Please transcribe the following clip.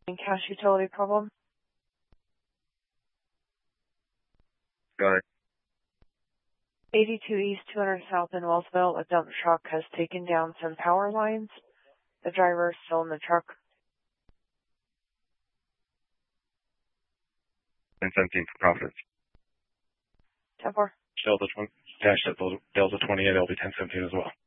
Cash utility problem. Got it. 82 East, 200 South in Wellsville, a dump truck has taken down some power lines. The driver is still in the truck. 1017 for Providence. 10-4. Delta 20, dash Delta 28, LB 1017 as well.